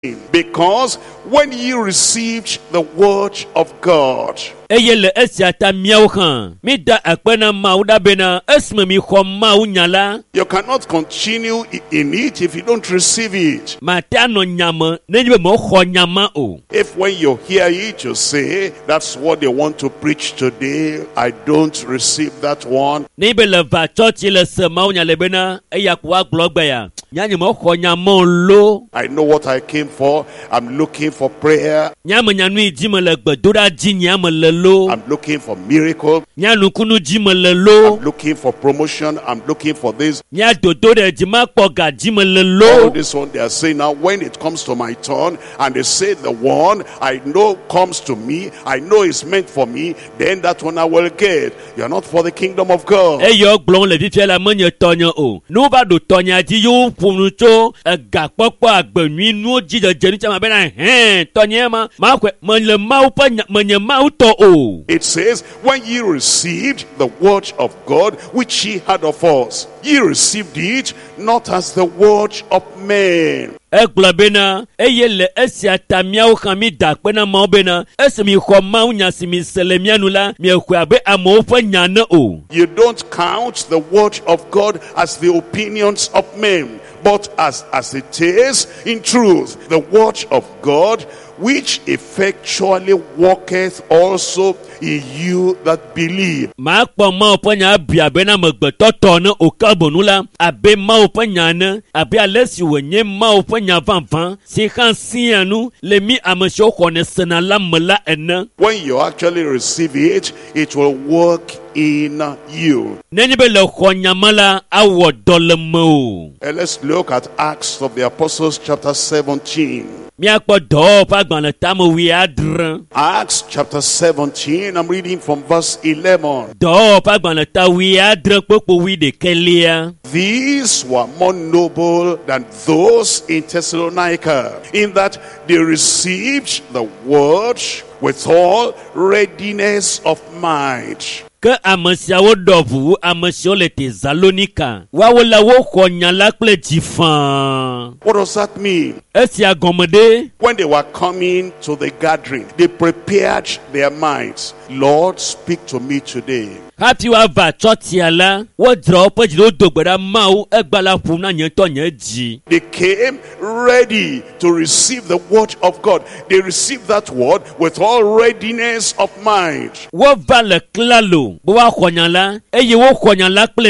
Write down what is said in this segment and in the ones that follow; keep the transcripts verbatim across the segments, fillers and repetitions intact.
Because when you received the word of God, eyele esiata miauhan mi da akpena mauda bena esme mi khoma unyala you cannot continue in it if you don't receive it. matano nyama nenbe mo khonyama o. If when you hear it you say that's what they want to preach today, I don't receive that one. Nenbe le va church le sema unyale bena eyakwa glogba ya nyanye mo khonyama lo. I know what I came for. I'm looking for prayer. Nyama nyanu ijime le gbedora ji nyama le lo. I'm looking for miracle. Nyanu kunu jime le lo. I'm looking for promotion. I'm looking for this. Nya dodo de jima poga jime le All lo. this one they are saying now, when it comes to my turn and they say the one I know comes to me, I know it's meant for me, then that one I will get. You're not for the kingdom of God. Eyo glon le fifia la menye tonya o. Nou ba do tonya ji yo funu cho ga popo agbenu nu ji de jeni chama be na hen tonya ma ma kwe menye ma pa menye ma to o. It says, when ye received the word of God, which ye had of us, ye received it not as the word of men. Eglobena eyele esia tamiao khami dakpena maobena esemi khoma unya simi selemianu la mi ekwabe amo fa nyana o. You don't count the word of God as the opinions of men, but as as it is in truth, the word of God, which effectually worketh also in you that believe. Ma kpo ma opanya bia bena magbeto tono okabonula abe ma opanya na abe alesi wenye ma opanya vanvan si khansianu le mi amasho khone sena la mala ena. When you actually receive it, it will work in you. Neni be le khonyamala awo dolemo. And let's look at Acts of the Apostles chapter seventeen. Mi akpo do pa gban tamo wi adran. Acts chapter seventeen, I'm reading from verse eleven. Do pa gban ta wi adran popo wi de kelia. These were more noble than those in Thessalonica, in that they received the word with all readiness of mind. Ke amasia wo dovu amasio le Thessalonica wa wo la wo khonya la ple jifan. What does that mean? Esia gomede When they were coming to the gathering, they prepared their minds. Lord, speak to me today. happy wa va chotiala wo dro pe jiro dogbera mau egbala fun na yen to yen ji. They came ready to receive the word of God. They received that word with all readiness of mind. Wo va le klalo bo wa khonya la eye wo khonya la ple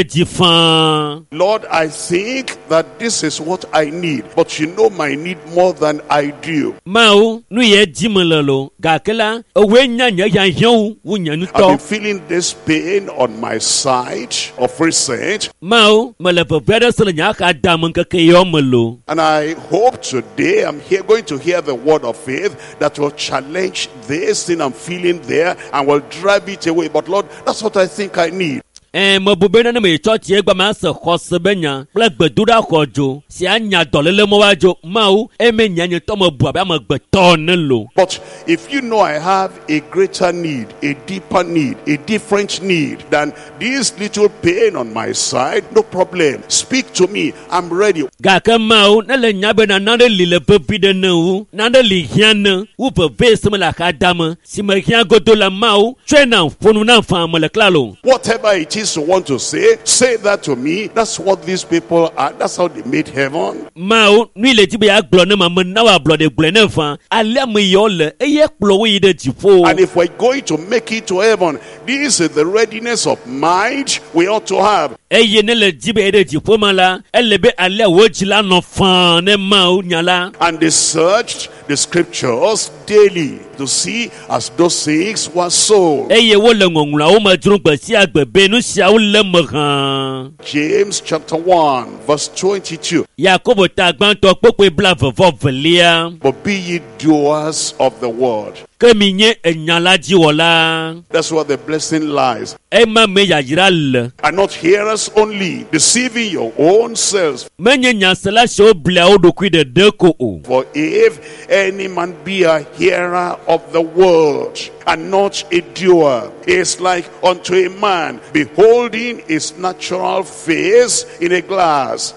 jifan. Lord, I think that this is what I need, but you know my need more than I do. Mau nu ye jimelo gakela owe nya nya yan hion wu nya nu I've been to. feeling this pain on my side of recent, Mau mele bebedo sele nya ka dam nke ke yo melo. and I hope today I'm here going to hear the word of faith that will challenge this thing I'm feeling there and will drive it away. But Lord, that's what I think I need. Eh mo bubena na me church ye gba ma se khose benya ple gbedura khojo si anya dolele mo wajo mau e me nyanye to mo bua ba mo gbeto ne lo. But if you know I have a greater need, a deeper need, a different need than this little pain on my side, no problem. Speak to me. I'm ready. Ga ke mau na le nya be na na le le bebi de nu na de li hian u be be se me la ka dam si me hian godo la mau twe na fonu na fa mo le klalo. Whatever it is you want to say, say that to me. That's what these people are. That's how they made heaven. Mau nu le ti be ya glo na ma me na wa glo de glo na fa ale me yo le e ye klo wi de jifo. And if we're going to make it to heaven, this is the readiness of mind we ought to have. Eye ne le jibe de jifo mala elebe ale wo jila no fa ne mau nyala. And they searched the scriptures daily to see as those things were so. Eye wo le ngongla o ma jurun gbe si agbebe nu sia o le mohan. James chapter one verse twenty-two. Yakobo ta gban to popo bla vovo velia. But be ye doers of the word. Kemi nye enyala jiwola. That's where the blessing lies. Ema me ya jiral. And not hearers only, deceiving your own selves. Menye nyansela sho bla o dokwi de deko o. For if any man be a hearer of the word and not a doer, he is like unto a man beholding his natural face in a glass.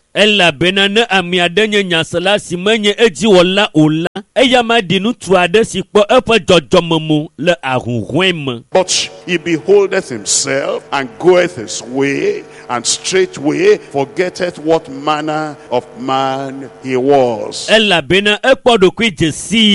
elabena ne ame ade nye nyasela si menye edziwɔla o la eya ma di nutu ade si kpɔ eƒe dzɔdzɔmemo le ahuhɔe me. But he beholdeth himself and goeth his way, and straightway forgetteth what manner of man he was. Elabena ekpɔ ɖokui dze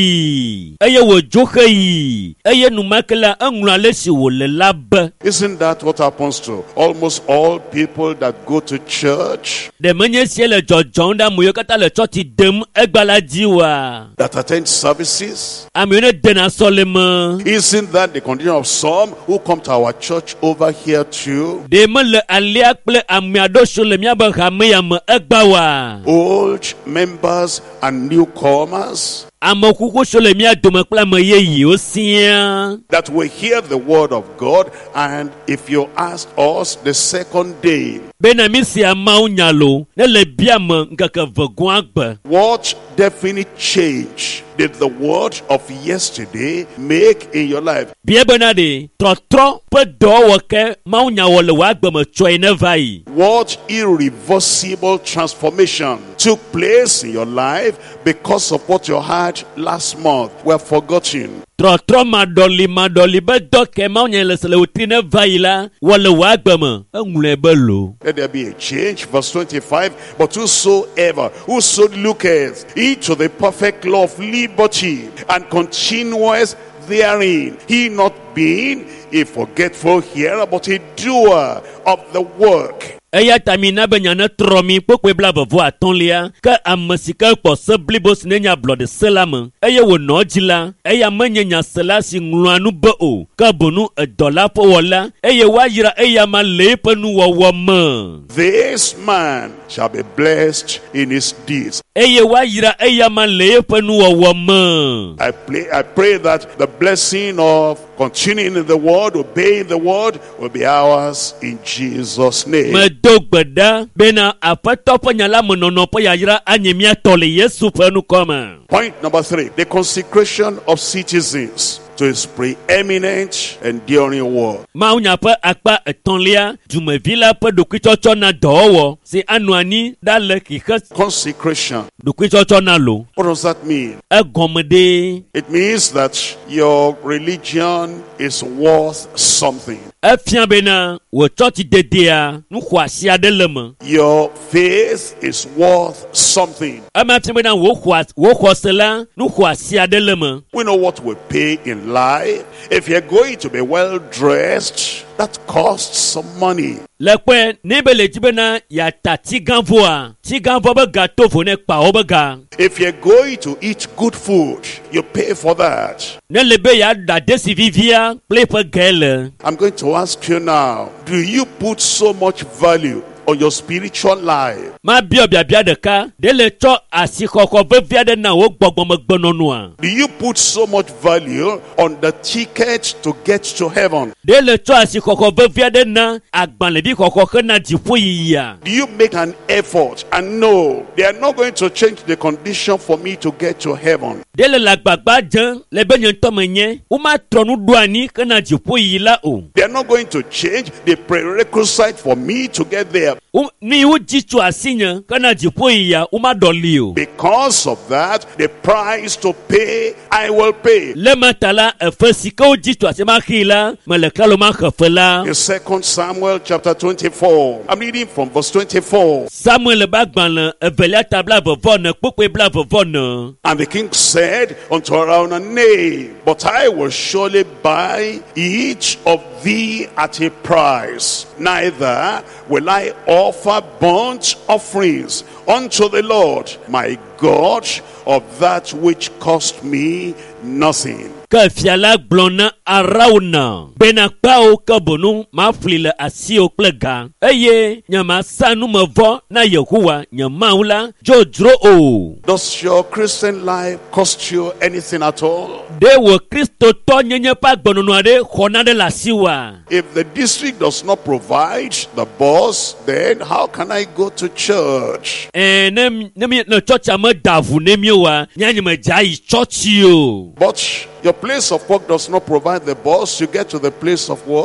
sii eye wòdzo xeyi eye numake la eŋlɔ ale si wòle la be. Isn't that what happens to almost all people that go to church? Ɖe menye sie le dzɔdzɔm ɖe ame yiwo katã le tsɔtsi dem egba la dzi wa. That attend services? Ame yiwo ne dena sɔleme. Isn't that the condition of some who come to our church over here too? Ɖe mele alia kple ame aɖewo si le míabe hame ya me egba wa. Old members and newcomers Ame kuku si le mía dome kple ame yeyewo siaa. that will hear the word of God, and if you asked us the second day, Bena mi si amawo nya lo ne le bia me ŋkeke vegɔa gbe. what definite change did the word of yesterday make in your life? Bia bena de trɔtrɔ ƒe dɔwɔwɔ ke mawu nya wɔ le wò agbe me tsɔe ne va yi. What irreversible transformation took place in your life because of what you had last month? We're forgotten. Trɔtrɔ maɖɔli maɖɔli be dɔ ke mawu nya le se le wòtri ne va yi la wɔ le wò agbe me eŋlɔe be lo. Let there be a change. Verse twenty-five. But whosoever, whoso looketh into the perfect law of liberty and continueth therein, he not being a forgetful hearer, but a doer of the work. Eya ta mi na be nya ne trɔ mi kpekpe bla vevɔ atɔ̃lia ke ame si ke kpɔ se blibo si ne nya ablɔɖe se la me eye wònɔ dzi la eya menye nyasela si ŋlɔa nu be o ke bonu edɔ la ƒe wɔla eye woayra eya ma le eƒe nuwɔwɔ me. This man shall be blessed in his deeds. Eye woayra eya ma le eƒe nuwɔwɔ me. I pray, I pray that the blessing of continuing in the word, obeying the word, will be ours in Jesus' name. Medo gbe ɖa bena aƒetɔ ƒe nya la menɔnɔ ƒe yayra anye míatɔ le Yesu ƒe nukɔme. Point number three, the consecration of citizens to his preeminent enduring word. Mawu nya ƒe akpa etɔ̃lia dumevi la ƒe ɖokuitsɔtsɔ na dɔwɔwɔ si anɔ anyi ɖa le xixe Consecration. ɖokuitsɔtsɔ na lo. What does that mean? Egɔme ɖe It means that your religion is worth something. efia bena wò tsɔtsi dedea nu xɔ asi aɖe le me. Your faith is worth something. Ema fia bena wò xɔ wò xɔse la nu xɔ asi aɖe le me. We know what we pay in life. If you're going to be well dressed, that costs some money. Le kpe ne be le dzi bena yeata tigãvoa tigãvo be ga to vo ne kpawo be ga. If you're going to eat good food, you pay for that. Ne le be yeaɖa desi vivia kple eƒe ge le. I'm going to ask you now, do you put so much value on your spiritual life? Ma biɔ biabia ɖeka ɖe le tsɔ asixɔxɔ vevi aɖe na wo gbɔgbɔmegbenɔnua. Do you put so much value on the ticket to get to heaven? Ɖe le tsɔ asixɔxɔ vevi aɖe na agbalẽvi xɔxɔ hena dziƒo yiyia. Do you make an effort and know they are not going to change the condition for me to get to heaven? Ɖe le le agbagba dze le be nye ŋutɔ me nye womatrɔ nu ɖo anyi hena dziƒo yiyi la o. They are not going to change the prerequisite for me to get there. Wo- Ni wo dzi tso asi nye hena dziƒo yiyia womaɖɔli o. Because of that, the price to pay, I will pay. Le ma ta la efe si ke wo dzi tso asi ma xi la mele klalo ma xe fe la. In Second Samuel chapter twenty-four, I'm reading from verse twenty-four. Samuel be agbalẽ evelia ta bla vevɔ ne kpekpe bla vevɔ ne. And the king said unto Araunah, Nay, but I will surely buy each of thee at a price. Neither will I offer burnt offerings unto the Lord my God of that which cost me nothing. Ke fia la gblɔ na Arauna bena kpawo ke bonu mafli le asiwo kple ga eye nye masa numevɔ na Yehowa nye Mawu la dzodzro o. Does your Christian life cost you anything at all? Ɖe wò kristotɔ nyenye ƒe agbenɔnɔ aɖe xɔna ɖe le asiwa. If the district does not provide the bus, then how can I go to church? Eh, ne ne mi ne tsɔtsia me da ʋu ne mi oa nyanye me dza yi tsɔtsi o. But your place of work does not provide the bus, you get to the place of work.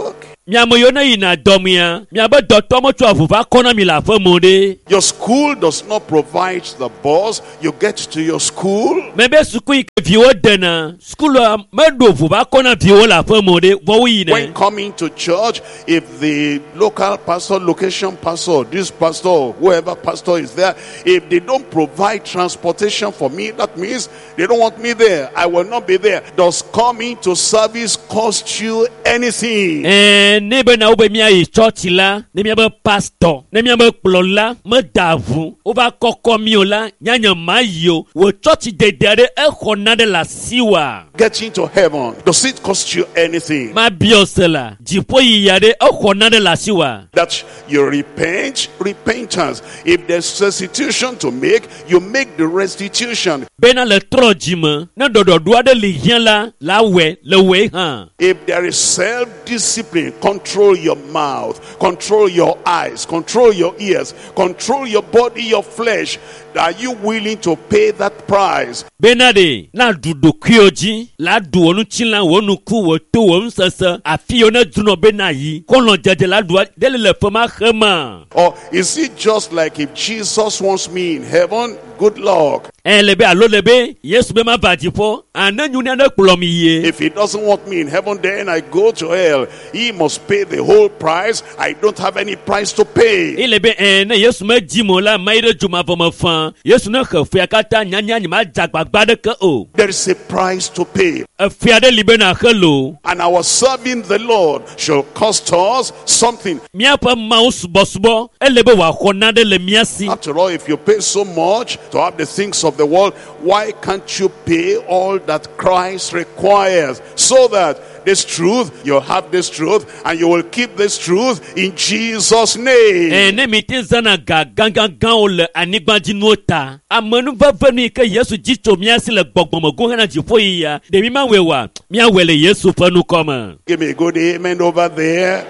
miamoyo na yina domia miabe dotomo tu avuva kona mi la famode. Your school does not provide the bus. You get to your school. Mebe suku viwo dena school medo vuva kona viwo la famode wo yina. When coming to church, if the local pastor, location pastor, this pastor, whoever pastor is there, if they don't provide transportation for me, that means they don't want me there. I will not be there. Does coming to service cost you anything? Eh, nebe na ube miya yi church la, ne miya be pastor, ne miya be plola, me davu, uba koko miola, nyanya mayo, wo church de dere e khonade la siwa. Getting to heaven, does it cost you anything? Ma biosela, jipo yi yade e khonade la siwa. That you repent, repentance. If there's restitution to make, you make the restitution. Bena le trojime, ne dodo duade li hien la, la we, le we han. If there is self-discipline, control your mouth, control your eyes, control your ears, control your body, your flesh. Are you willing to pay that price? Benade, la dudo kyoji, la duonu chila wonu ku woto wonu sasa, afiona duno benayi, kolon jaje la dua, dele le fema khema. Or is it just like if Jesus wants me in heaven, good luck. Eh lebe alo lebe, yes be ma badipo, ane nyuni ane kulomiye. If he doesn't want me in heaven, then I go to hell. He must pay the whole price. I don't have any price to pay. Ilebe ene yes me jimola maire juma voma fan. Yes no khafi akata nyanya nyima jagbagbade ke o. There is a price to pay. Afiade libe na khelo. And our serving the Lord shall cost us something. Miapa maus bosbo, elebe wa khonade le miasi. After all, if you pay so much to have the things of the world, why can't you pay all that Christ requires, so that this truth, you'll have this truth, and you will keep this truth in Jesus' name. Ene mitizana ga ganga gaole anigba jinota. Amanu vavani ke Yesu jicho miasi le gbogbomo gohana jifoyi ya. De mi ma wewa, mi awele Yesu fanu koma. Give me a good amen over there.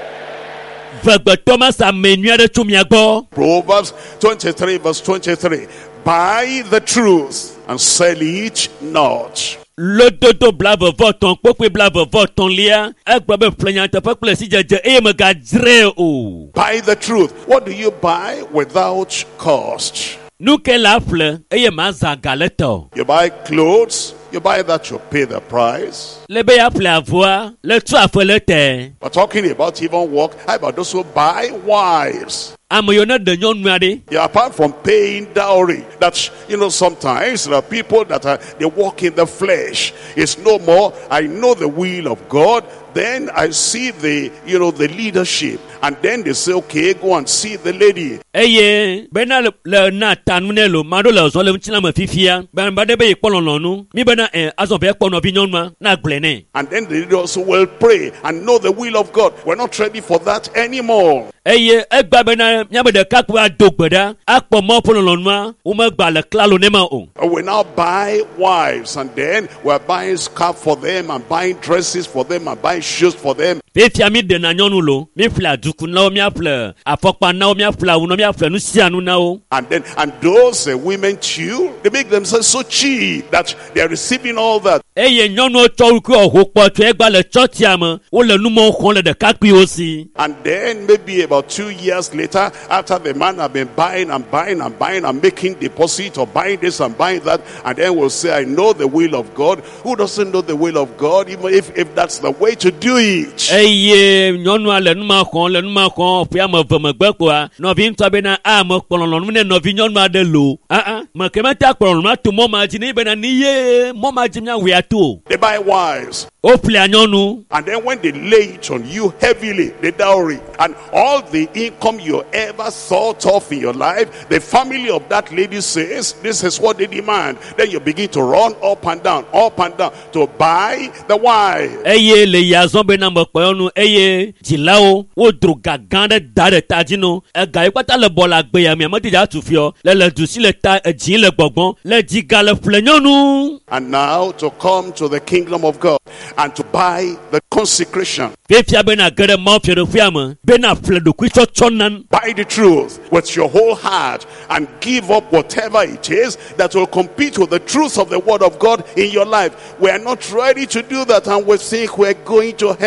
Vagba Thomas amenua de chumiagbo. Proverbs twenty-three verse twenty-three. Buy the truth and sell it not. Le dodo blave voton, pokwe blave voton lia, ekbabe planyanta pokle si jaje e me gadre o. Buy the truth. What do you buy without cost? Nou ke la fle, eye maza galeto. You buy clothes, you buy that, you pay the price. Le be ya ple avoir, le tu a le te. We're talking about even work. How about those who buy wives? Amoyona de nyon nwade. Yeah, apart from paying dowry, that's, you know, sometimes there are people that are, they walk in the flesh. It's no more, I know the will of God. Then I see the, you know, the leadership. And then they say, okay, go and see the lady. Eye, bena le na tanunelo, mado le zole mchina mafifia, ben badebe yekpolo nonu, mi bena eh, azo be yekpono vinyonma, na glene. And then the lady also will pray and know the will of God. We're not ready for that anymore. Eye, egba bena, nyabe de kakwa dogbeda, akpo mo polo nonma, ume gba le klalo nema o. We now buy wives, and then we're buying scarf for them, and buying dresses for them, and buying shoes for them. Fefia mi de na nyonu lo, mi fla duku na o mi afle, afokpa na o mi afla uno mi afle nu sianu na o. And then, and those uh, women too, they make themselves so cheap that they are receiving all that. Eye nyonu o choruku o hokpo to egba le chotiama, o le numo khon le de kakpi osi. And then maybe about two years later, after the man have been buying and buying and buying and making deposit or buying this and buying that, and then we'll say, I know the will of God. Who doesn't know the will of God, even if, if that's the way to do it? Eye nyonu ale numa khon le numa khon pia mo veme gbekwa, no vi ntwa be na a mo kpolon nu ne no vi nyonu ade lo. Ah ah, ma kemata kpolon ma to mo ma jini be na niye, mo ma jimya we ato. They buy wives. O ple anyonu. And then when they lay it on you heavily, the dowry, and all the income you ever thought of in your life, the family of that lady says, this is what they demand. Then you begin to run up and down, up and down, to buy the wife. Eye le yazon be na mo peyonu, eye jilao, o droga gande dare tajino, e ga ipata le bola gbe ya mi amati ja tufio, le le dusi le ta jin le gbogbon, le jiga le flenyonu. And now to come to the kingdom of God and to buy the consecration. Fefia be na gere mo fie do fiam, be na fle do kwicho chonan. Buy the truth with your whole heart and give up whatever it is that will compete with the truth of the word of God in your life. We are not ready to do that, and we think we're going to heaven.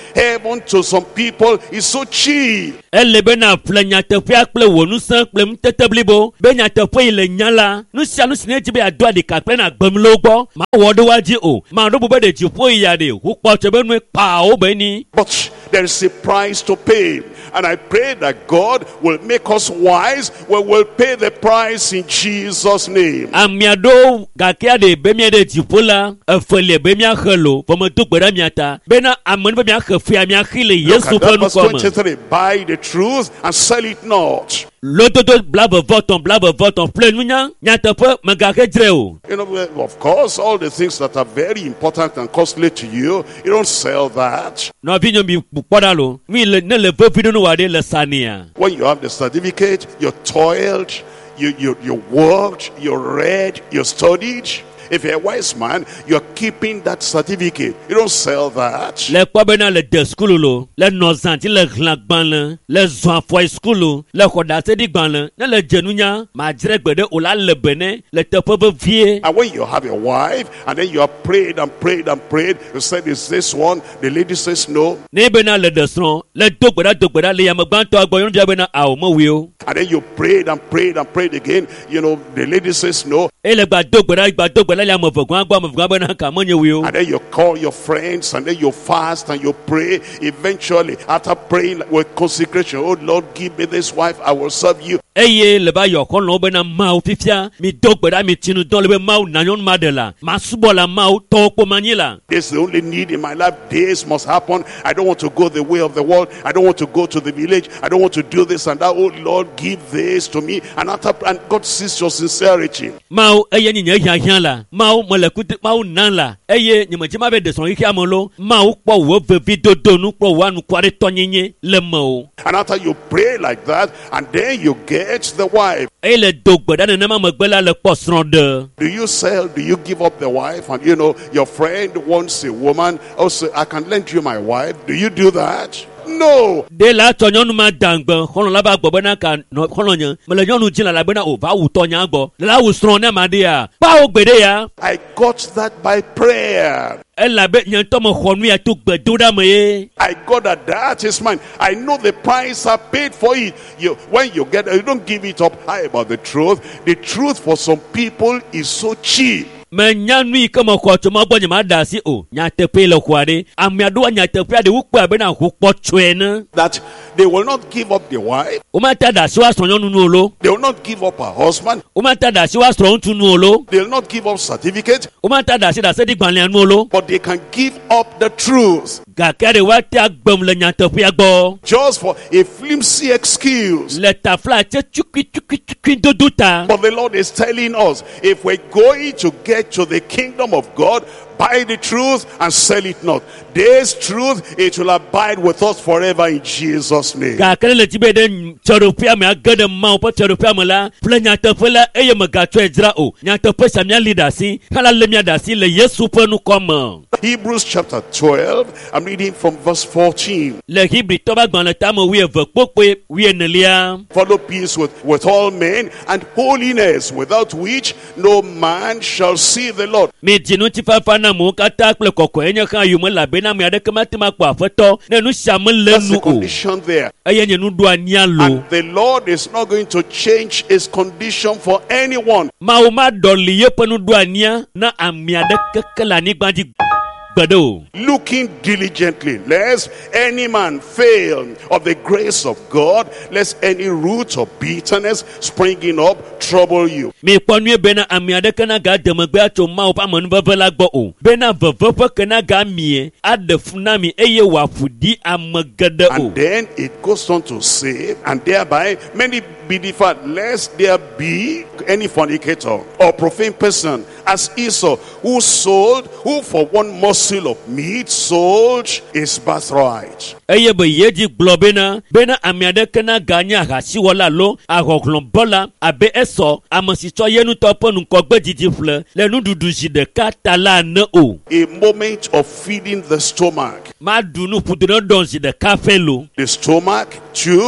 Heaven to some people is so cheap. ele bena planya tefia kple wonu san kple mteteblibo benya tefe ile nyala nu sia nu sine jibe adua de ka kple na gbemlo gbo ma wodo waji o ma do bo de jifo ya de hu po chebe nu pa o be ni. But there is a price to pay, and I pray that God will make us wise. We will pay the price in Jesus' name. Amiado gakia de bemia de jipola efele bemia khelo pomo to gbera miata bena amon bemia khfi amia khile yesu Look at that, panu verse koma twenty-three. Buy the truth and sell it not. lototo blabo voton blabo voton plenunya nyatape magake dreo. You know, of course, all the things that are very important and costly to you, you don't sell that. No vinyo mi podalo mi le ne le vopido no wade le sania. When you have the certificate, you toiled, you, you, you worked, you read, you studied. If you're a wise man, you're keeping that certificate. You don't sell that. Le kwabena le de skululo le nozanti le glagban le le zwan foi skulu le kodate di gban le ne le jenunya ma jiregbede ola le bene le tepe be vie. And when you have a wife, and then you have prayed and prayed and prayed, you said, is this one? The lady says no. Ne bena le desron le dogbeda dogbeda le yamagbanto agboyon dia bena awo mo wi o. And then you prayed and prayed and prayed again. You know, the lady says no. Ele gba dogbeda gba dogbeda le amofogwan agbo amofogwan bena ka monye wi o. And then you call your friends, and then you fast and you pray. Eventually, after praying with consecration, oh Lord, give me this wife, I will serve you. Eye le ba yo kon lo bena mau fifia mi dogbeda mi tinu don le be mau nanyon madela ma subola mau to po manila. This is the only need in my life. This must happen. I don't want to go the way of the world. I don't want to go to the village. I don't want to do this and that. Oh Lord, give this to me. And after, and God sees your sincerity. Mau eye ni nya hyan la mau molekut mau nan la eye ni majima be de son iki amolo mau po wo vevi dodo nu po wa nu kware tonyenye le mo. And after you pray like that, and then you get the wife. Ele dogbeda ne ma magbela le posron de. Do you sell? Do you give up the wife? And you know, your friend wants a woman. Also, I can lend you my wife. Do you do that? No. De la tonyon ma dangban kono la ba gbo na ka kono nyan me le nyonu jin la bena o va wu tonya gbo la wu sron na ma de ya ba o gbede ya. I got that by prayer. Ela be nyan to mo khonu ya to gbedo da me. I got that. That is mine. I know the price I paid for it. You, when you get, you don't give it up high about the truth. The truth for some people is so cheap. Me nyanui kama kwa choma bonye madasi o nya tepe le kwade amiado nya tepe de wukpa be na hukpo twena That they will not give up the wife. o mata da so asonyo nu lo They will not give up her husband. o mata da so asron tu nu lo They will not give up certificate. o mata da se da se di gbanle nu lo But they can give up the truth ga kare wa ta gbom le nya tepe agbo just for a flimsy excuse. le ta fla che chuki chuki chuki doduta. But the Lord is telling us, if we're going to get to the kingdom of God, buy the truth and sell it not. This truth, it will abide with us forever in Jesus' name. Ga kare le tibe de choropia me agade ma po choropia me la ple nya tepe la eye me ga twa ejra o nya tepe samia leader si kala le mia da si le yesu pe nu kom. Hebrews chapter twelve, I'm reading from verse fourteen. Le hibri to ba gban le ta mo wi e ve pope wi enelia. Follow peace with, with all men and holiness, without which no man shall see the Lord. Mi jinu ti fa fa na mo kata kple koko enya kan yu mo la be na mi ade kama ti ma pa feto na nu sha mo le That's nu the o condition there. eye nye nu do ania lo And the Lord is not going to change his condition for anyone. ma o ma do li ye pe nu do ania na ami ade kekela ni gbanji gbedo. Looking diligently, lest any man fail of the grace of God, lest any root of bitterness springing up trouble you. Mi ponu e be na ami ade kana ga de magbe ato ma o pa mo nu veve la gbo o be na veve pe kana ga mie ade funa mi eye wa fudi amagede o. And then it goes on to say, and thereby many be defiled, lest there be any fornicator or profane person as Esau, who sold, who for one morsel of meat sold his birthright. Eye be yeji globe na be na ami ade kana ga nya ha si wala lo agoglon bola abe eso amasito yenu to ponu ko gbe jiji fle le nu dudu ji de katala na o. A moment of feeding the stomach. Ma dunu puduna don ji de kafelo. The stomach took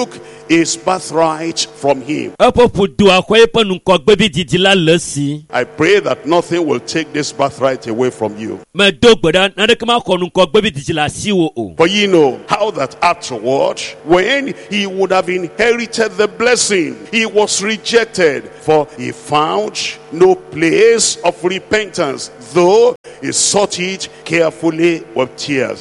his birthright from him. I pray that nothing will take this birthright away from you. For you know how that afterward, when he would have inherited the blessing, he was rejected, for he found no place of repentance, though he sought it carefully with tears.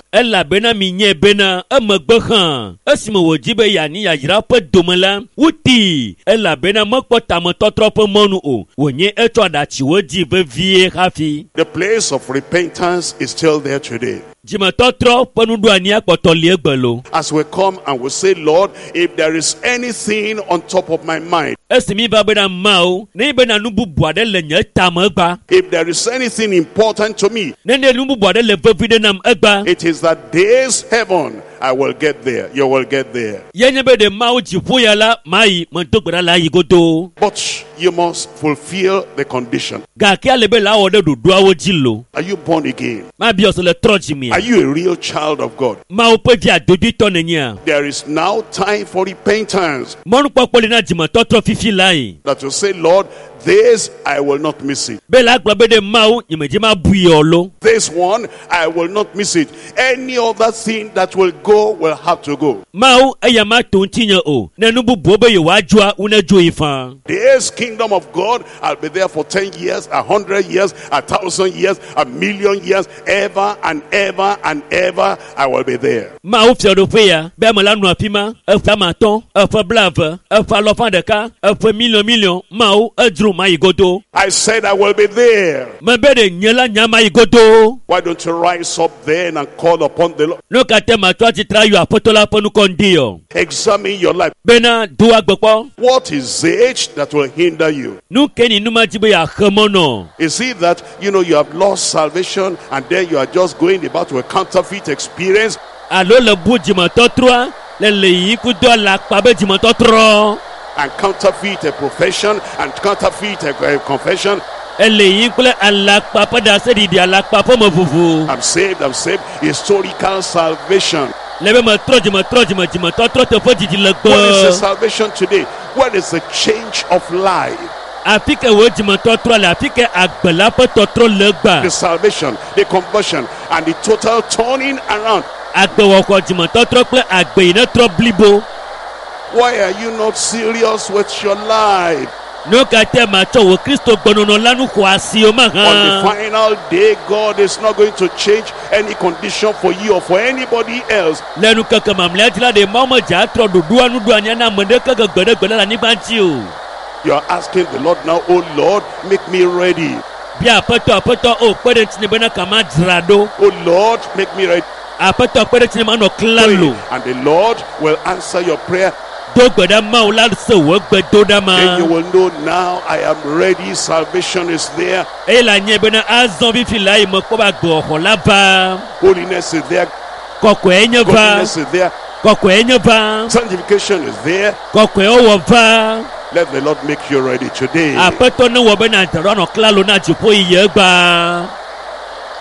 The place of repentance is still there today. As we come and we say, Lord, if there is anything on top of my mind, if there is anything important to me, it is that this heaven I will get there. You will get there. But you must fulfill the condition. Are you born again? Are you a real child of God? There is now time for repentance. That you say, Lord, this I will not miss it. This one I will not miss it. Any other thing that will go will have to go. This kingdom of God, I'll be there for ten years, a hundred years, a thousand years, a million years, ever and ever and ever I will be there. I said I will be there. Why don't you rise up then and call upon the Lord? Examine your life. What is it that will hinder you? Is it that, you know, you have lost salvation and then you are just going about to a counterfeit experience? And counterfeit a profession and counterfeit a, a confession. I'm saved, I'm saved. Historical salvation. What is the salvation today? What is the change of life? The salvation, the conversion, and the total turning around. Why are you not serious with your life? On the final day, God is not going to change any condition for you or for anybody else. You are asking the Lord now, oh Lord, make me ready. Oh Lord, make me ready. Pray, and the Lord will answer your prayer. Then you will know, now I am ready. Salvation is there. Holiness is there. Godliness is there. Sanctification is there. Let the Lord make you ready today.